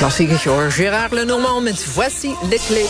Klassiekertje hoor. Gérard Lenormand met Voici les clés.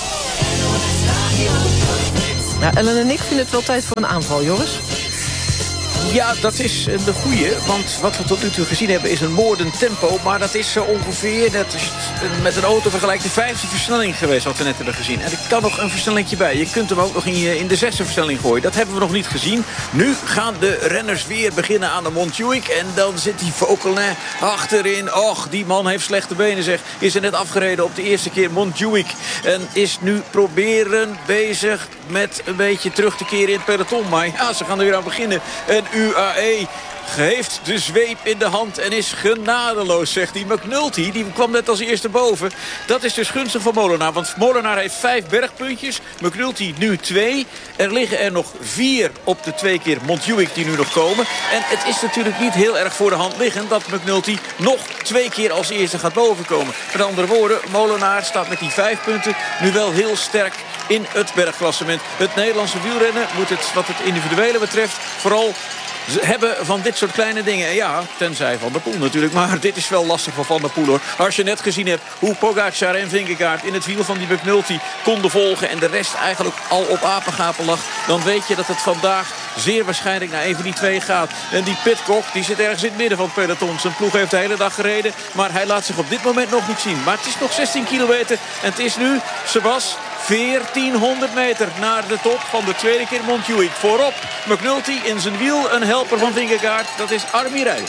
Nou, Ellen en ik vinden het wel tijd voor een aanval, Joris. Ja, dat is de goeie. Want wat we tot nu toe gezien hebben is een moordend tempo. Maar dat is ongeveer, dat is met een auto vergelijkt, de 5e versnelling geweest wat we net hebben gezien. En er kan nog een versnellingje bij. Je kunt hem ook nog in de 6e versnelling gooien. Dat hebben we nog niet gezien. Nu gaan de renners weer beginnen aan de Montjuïc. En dan zit die Vauquelin achterin. Och, die man heeft slechte benen, zeg. Is er net afgereden op de eerste keer Montjuïc. En is nu proberen bezig met een beetje terug te keren in het peloton. Maar ja, ze gaan er weer aan beginnen. En UAE heeft de zweep in de hand en is genadeloos, zegt hij. McNulty, die kwam net als eerste boven. Dat is dus gunstig voor Molenaar. Want Molenaar heeft 5 bergpuntjes. McNulty nu 2. Er liggen er nog 4 op de 2 keer Montjuïc die nu nog komen. En het is natuurlijk niet heel erg voor de hand liggend dat McNulty nog 2 keer als eerste gaat bovenkomen. Met andere woorden, Molenaar staat met die 5 punten nu wel heel sterk in het bergklassement. Het Nederlandse wielrennen moet het, wat het individuele betreft, vooral hebben van dit soort kleine dingen. Ja, tenzij Van der Poel natuurlijk. Maar dit is wel lastig voor Van der Poel, hoor. Als je net gezien hebt hoe Pogacar en Vingegaard in het wiel van die McNulty konden volgen en de rest eigenlijk al op apengapen lag, dan weet je dat het vandaag zeer waarschijnlijk naar een van die 2 gaat. En die Pidcock, die zit ergens in het midden van het peloton. Zijn ploeg heeft de hele dag gereden, maar hij laat zich op dit moment nog niet zien. Maar het is nog 16 kilometer en het is nu, Sebas, 1400 meter naar de top van de 2e keer Montjuïc. Voorop McNulty in zijn wiel, een helper van Vingegaard. Dat is Armi Rij.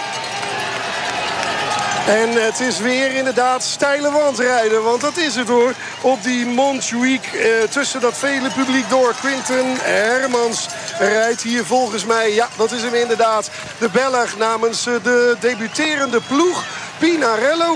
En het is weer inderdaad steile wandrijden. Want dat is het, hoor. Op die Montjuïc tussen dat vele publiek door. Quinten Hermans rijdt hier volgens mij. Ja, dat is hem inderdaad. De Belg namens de debuterende ploeg Pinarello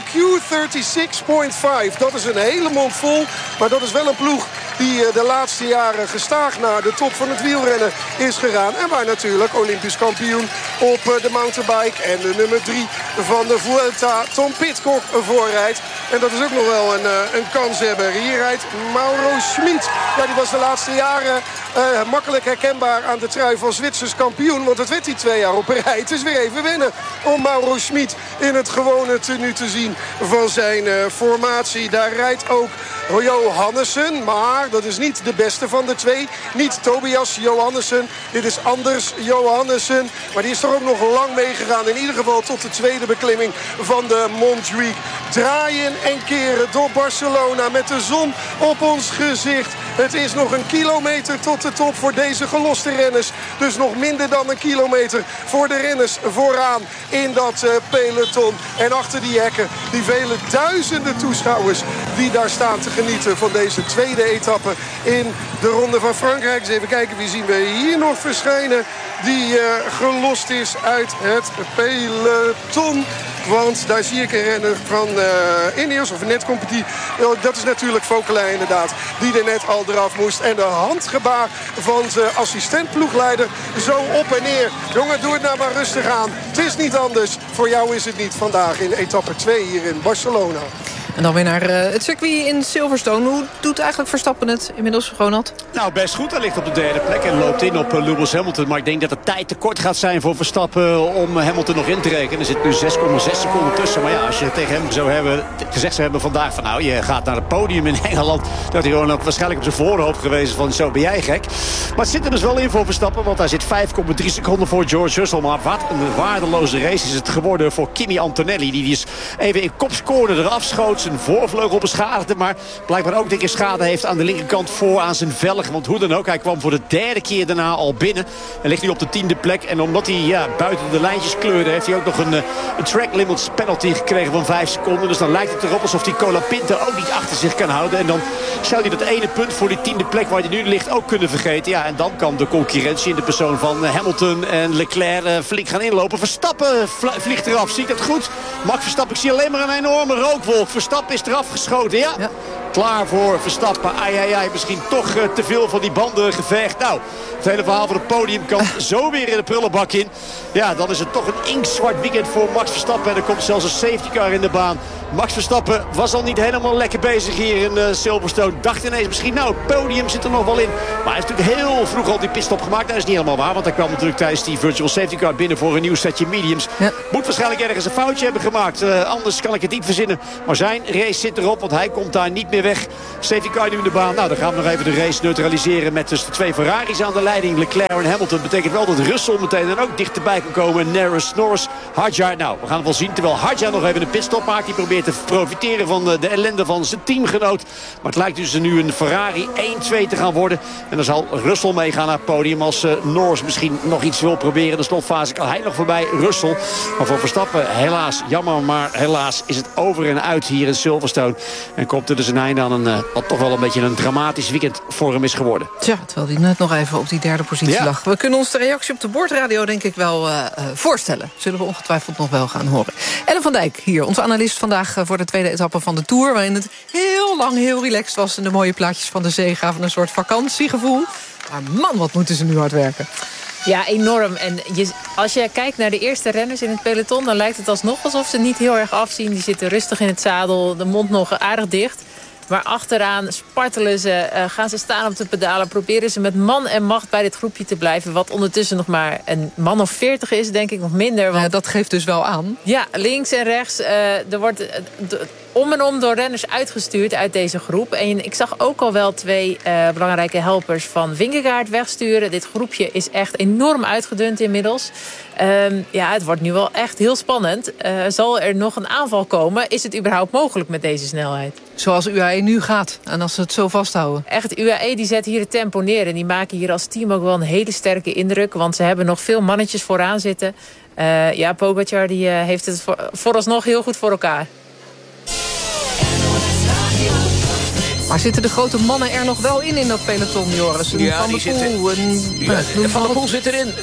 Q36.5. Dat is een hele mond vol. Maar dat is wel een ploeg die de laatste jaren gestaag naar de top van het wielrennen is gegaan. En waar natuurlijk Olympisch kampioen op de mountainbike en de nummer 3 van de Vuelta, Tom Pidcock, voorrijdt. En dat is ook nog wel een kanshebber. Hier rijdt Mauro Schmid. Ja, die was de laatste jaren makkelijk herkenbaar aan de trui van Zwitsers kampioen. Want dat werd hij 2 jaar op een rij. Het is weer even wennen om Mauro Schmid in het gewone tenue te zien van zijn formatie. Daar rijdt ook Johannessen, maar dat is niet de beste van de 2. Niet Tobias Johannessen. Dit is Anders Johannessen. Maar die is er ook nog lang meegegaan. In ieder geval tot de 2e beklimming van de Montjuïc. Draaien en keren door Barcelona met de zon op ons gezicht. Het is nog een kilometer tot de top voor deze geloste renners. Dus nog minder dan een kilometer voor de renners vooraan in dat peloton. En achter die hekken die vele duizenden toeschouwers die daar staan te genieten van deze tweede etappe in de Ronde van Frankrijk. Dus even kijken, wie zien we hier nog verschijnen die gelost is uit het peloton. Want daar zie ik een renner van Ineos of een netcompetitie. Dat is natuurlijk Vauquelin inderdaad. Die er net al eraf moest. En de handgebaar van zijn assistentploegleider zo op en neer. Jongen, doe het nou maar rustig aan. Het is niet anders. Voor jou is het niet vandaag in etappe 2 hier in Barcelona. En dan weer naar het circuit in Silverstone. Hoe doet eigenlijk Verstappen het inmiddels, Ronald? Nou, best goed. Hij ligt op de 3e plek en loopt in op Lewis Hamilton. Maar ik denk dat de tijd te kort gaat zijn voor Verstappen om Hamilton nog in te rekenen. Er zit nu 6,6 seconden tussen. Maar ja, als je tegen hem gezegd zou hebben vandaag van nou, je gaat naar het podium in Engeland. Dat hij gewoon waarschijnlijk op zijn voorhoofd geweest van zo ben jij gek. Maar het zit er dus wel in voor Verstappen. Want hij zit 5,3 seconden voor George Russell. Maar wat een waardeloze race is het geworden voor Kimi Antonelli. Die is even in kopscorner eraf schoot. Zijn voorvleugel beschadigde. Maar blijkbaar ook dikke schade heeft aan de linkerkant voor aan zijn velg. Want hoe dan ook, hij kwam voor de 3e keer daarna al binnen. En ligt nu op de 10e plek. En omdat hij buiten de lijntjes kleurde, heeft hij ook nog een track limits penalty gekregen van 5 seconden. Dus dan lijkt het erop alsof hij Colapinto ook niet achter zich kan houden. En dan zou hij dat ene punt voor die 10e plek waar hij nu ligt ook kunnen vergeten. Ja, en dan kan de concurrentie in de persoon van Hamilton en Leclerc flink gaan inlopen. Verstappen vliegt eraf. Zie ik dat goed? Max Verstappen, ik zie alleen maar een enorme rookwolk. Verstappen is eraf geschoten, ja. Klaar voor Verstappen. Ai, misschien toch te veel van die banden geveegd. Nou, het hele verhaal van het podium kan zo weer in de prullenbak in. Ja, dan is het toch een inktzwart weekend voor Max Verstappen. En er komt zelfs een safety car in de baan. Max Verstappen was al niet helemaal lekker bezig hier in Silverstone. Dacht ineens misschien, nou, het podium zit er nog wel in. Maar hij heeft natuurlijk heel vroeg al die pitstop gemaakt. Dat is niet helemaal waar, want hij kwam natuurlijk tijdens die virtual safety car binnen voor een nieuw setje mediums. Ja. Moet waarschijnlijk ergens een foutje hebben gemaakt. Anders kan ik het niet verzinnen. Maar zijn race zit erop, want hij komt daar niet meer weg. Safety car nu in de baan. Nou, dan gaan we nog even de race neutraliseren met dus de 2 Ferraris aan de leiding. Leclerc en Hamilton. Betekent wel dat Russell meteen dan ook dichterbij kan komen. Norris, Hadjar. Nou, we gaan het wel zien. Terwijl Hadjar nog even een pitstop maakt. Die probeert te profiteren van de ellende van zijn teamgenoot. Maar het lijkt dus nu een Ferrari 1-2 te gaan worden. En dan zal Russell meegaan naar het podium. Als Norris misschien nog iets wil proberen in de slotfase, kan hij nog voorbij Russell. Maar voor Verstappen helaas, jammer, maar helaas is het over en uit hier in Silverstone. En komt er dus een einde aan wat toch wel een beetje een dramatisch weekend voor hem is geworden. Tja, terwijl hij net nog even op die 3e positie lag. We kunnen ons de reactie op de boordradio denk ik wel voorstellen. Zullen we ongetwijfeld nog wel gaan horen. Ellen van Dijk hier, onze analist vandaag voor de 2e etappe van de Tour. Waarin het heel lang heel relaxed was en de mooie plaatjes van de zee gaven een soort vakantiegevoel. Maar man, wat moeten ze nu hard werken. Ja, enorm. En als je kijkt naar de eerste renners in het peloton, dan lijkt het alsnog alsof ze niet heel erg afzien. Die zitten rustig in het zadel, de mond nog aardig dicht. Maar achteraan spartelen ze, gaan ze staan op de pedalen, proberen ze met man en macht bij dit groepje te blijven. Wat ondertussen nog maar een man of 40 is, denk ik, nog minder. Want... dat geeft dus wel aan. Ja, links en rechts. Er wordt om en om door renners uitgestuurd uit deze groep. En ik zag ook al wel 2 belangrijke helpers van Vingegaard wegsturen. Dit groepje is echt enorm uitgedund inmiddels. Het wordt nu wel echt heel spannend. Zal er nog een aanval komen? Is het überhaupt mogelijk met deze snelheid? Zoals UAE nu gaat. En als ze het zo vasthouden. Echt, UAE die zet hier het tempo neer. En die maken hier als team ook wel een hele sterke indruk. Want ze hebben nog veel mannetjes vooraan zitten. Pogacar die heeft het vooralsnog heel goed voor elkaar. Maar zitten de grote mannen er nog wel in dat peloton, Joris? Ja, Van der Poel. Van der Poel zit erin.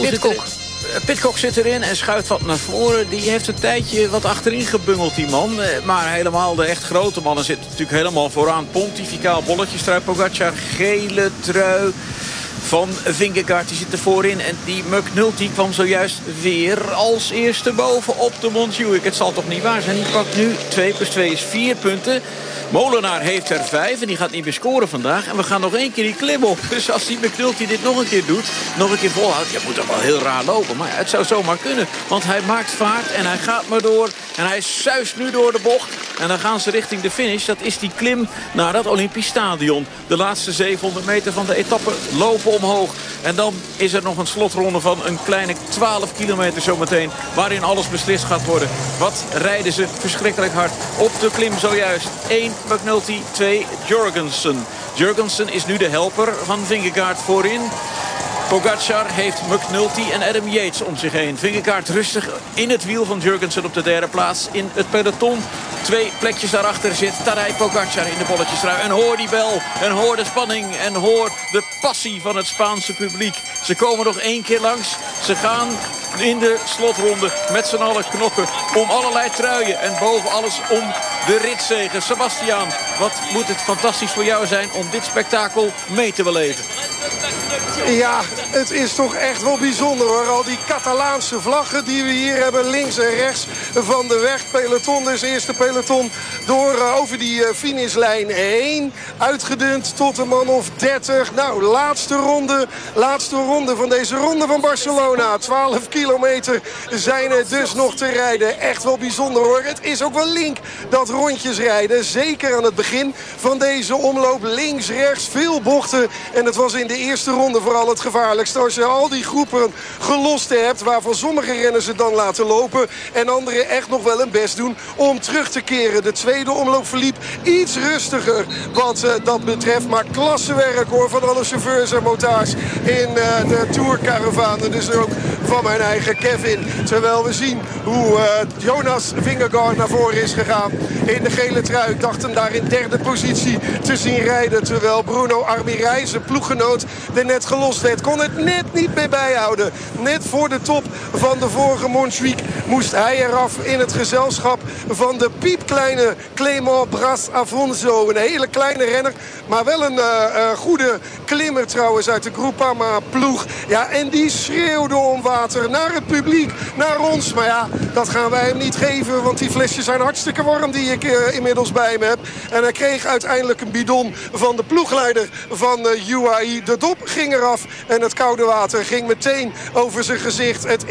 Pitcock zit erin en schuift wat naar voren. Die heeft een tijdje wat achterin gebungeld, die man. Maar helemaal de echt grote mannen zitten natuurlijk helemaal vooraan. Pontificaal bolletjestrui, Pogacar, gele trui van Vingegaard, die zit er voorin. En die McNulty kwam zojuist weer als eerste boven op de Montjuïc. Het zal toch niet waar zijn? Die pakt nu 2 + 2 is 4 punten. Molenaar heeft er 5 en die gaat niet meer scoren vandaag. En we gaan nog 1 keer die klim op. Dus als die McNulty dit nog een keer doet, nog een keer volhoudt, ja, moet toch wel heel raar lopen. Maar ja, het zou zomaar kunnen. Want hij maakt vaart en hij gaat maar door. En hij suist nu door de bocht. En dan gaan ze richting de finish. Dat is die klim naar dat Olympisch Stadion. De laatste 700 meter van de etappe lopen omhoog. En dan is er nog een slotronde van een kleine 12 kilometer zometeen. Waarin alles beslist gaat worden. Wat rijden ze verschrikkelijk hard op de klim zojuist. 1 McNulty, 2 Jorgensen. Jorgensen is nu de helper van Vingegaard voorin. Pogacar heeft McNulty en Adam Yates om zich heen. Vingegaard rustig in het wiel van Jorgensen op de 3e plaats in het peloton. 2 plekjes daarachter zit Tadej Pogacar in de bolletjestrui. En hoor die bel, en hoor de spanning, en hoor de passie van het Spaanse publiek. Ze komen nog 1 keer langs. Ze gaan in de slotronde met z'n allen knokken om allerlei truien. En boven alles om de ritzege. Sebastian, wat moet het fantastisch voor jou zijn om dit spektakel mee te beleven. Ja, het is toch echt wel bijzonder hoor. Al die Catalaanse vlaggen die we hier hebben links en rechts van de weg. Peloton, dus eerste peloton door over die finishlijn heen. Uitgedund tot een man of 30. Nou, laatste ronde van deze ronde van Barcelona. 12 kilometer zijn er dus nog te rijden. Echt wel bijzonder hoor. Het is ook wel link dat rondjes rijden. Zeker aan het begin van deze omloop. Links, rechts, veel bochten. En het was in de eerste ronde vooral het gevaarlijkste. Als je al die groepen gelost hebt, waarvan sommige renners het dan laten lopen en anderen echt nog wel hun best doen om terug te keren. De tweede omloop verliep iets rustiger wat dat betreft. Maar klassewerk hoor van alle chauffeurs en motards in de Tourcaravane. Dus ook van mijn eigen Kevin. Terwijl we zien hoe Jonas Vingegaard naar voren is gegaan in de gele trui. Ik dacht hem daar in 3e positie te zien rijden. Terwijl Bruno Armirij, zijn ploeggenoot, er net gelost werd. Kon het net niet meer bijhouden. Net voor de top van de vorige Montjuïc moest hij eraf in het gezelschap van de piepkleine Clément Bras-Afonso. Een hele kleine renner, maar wel een goede klimmer trouwens uit de Groupama ploeg. Ja, en die schreeuwde om water naar het publiek, naar ons. Maar ja, dat gaan wij hem niet geven, want die flesjes zijn hartstikke warm die ik inmiddels bij me heb. En hij kreeg uiteindelijk een bidon van de ploegleider van UAE. De dop ging eraf en het koude water ging meteen over zijn gezicht. Het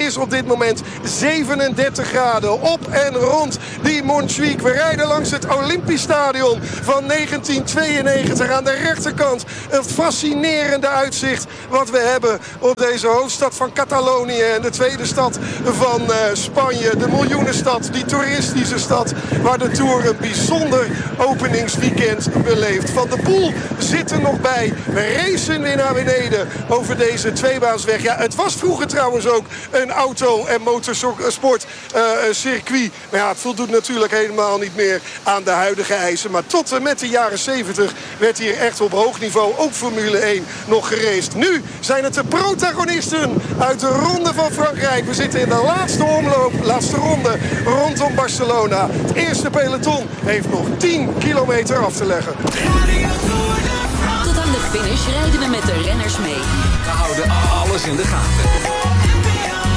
is op dit moment 37 graden. Op en rond die Montjuïc. We rijden langs het Olympisch Stadion van 1992 aan de rechterkant. Een fascinerende uitzicht wat we hebben op deze hoofdstad van Catalonië. En de tweede stad van Spanje. De miljoenenstad, die toeristische stad waar de Tour een bijzonder openingsweekend beleeft. Van der Poel zit er nog bij. We racen weer naar beneden over deze tweebaansweg. Ja, het was vroeger trouwens ook een auto- en motorsport circuit. Maar ja, het voldoet natuurlijk helemaal niet meer aan de huidige eisen. Maar tot en met de jaren 70 werd hier echt op hoog niveau ook Formule 1 nog geraced. Nu zijn het de protagonisten uit de Ronde van Frankrijk. We zitten in de laatste ronde rondom Barcelona. Het eerste peloton heeft nog 10 kilometer af te leggen. Tot aan de finish rijden we met de renners mee. We houden alles in de gaten.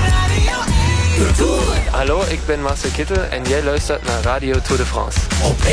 Hallo, ik ben Marcel Kittel en jij luistert naar Radio Tour de France. Op 1.